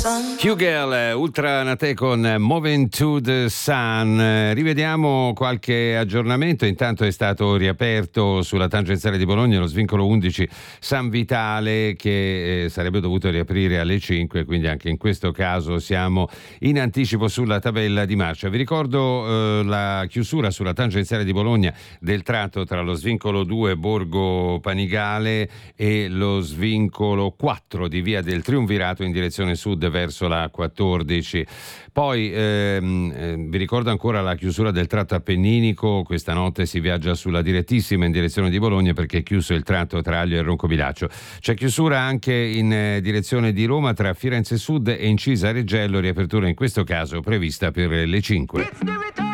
Hugel, Ultra Nate con Moving to the Sun. Rivediamo qualche aggiornamento. Intanto è stato riaperto sulla tangenziale di Bologna lo svincolo 11 San Vitale, che sarebbe dovuto riaprire alle 5, quindi anche in questo caso siamo in anticipo sulla tabella di marcia. Vi ricordo la chiusura sulla tangenziale di Bologna del tratto tra lo svincolo 2 Borgo Panigale e lo svincolo 4 di Via del Triumvirato in direzione sud verso la 14. Poi vi ricordo ancora la chiusura del tratto appenninico. Questa notte si viaggia sulla direttissima in direzione di Bologna perché è chiuso il tratto tra Aglio e Roncobilaccio. C'è chiusura anche in direzione di Roma tra Firenze Sud e Incisa Reggello, riapertura in questo caso prevista per le 5.